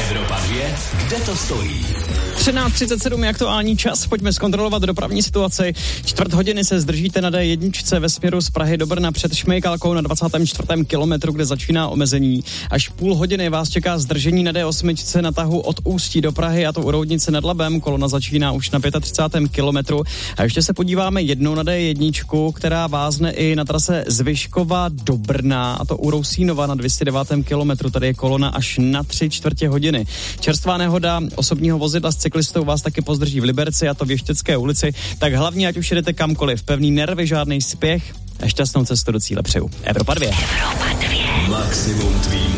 Evropa 2, kde to stojí? 13:37 je aktuální čas, pojďme zkontrolovat dopravní situaci. 4 hodiny se zdržíte na D1 ve směru z Prahy do Brna před Šmejkalkou na 24. kilometru, kde začíná omezení. Až půl hodiny vás čeká zdržení na D8 na tahu od Ústí do Prahy, a to u Roudnice nad Labem. Kolona začíná už na 35. kilometru. A ještě se podíváme jednou na D1, která vázne i na trase z Vyškova do Brna, a to u Rousínova na 209. kilometru. Tady je kolona až na 3/4 hodiny. Čerstvá nehoda osobního vozidla s cyklistou vás taky pozdrží v Liberci, a to v Ještědské ulici. Tak hlavně, ať už jedete kamkoliv, pevný nervy, žádný spěch a šťastnou cestu do cíle přeju. Evropa 2. Maximum tvý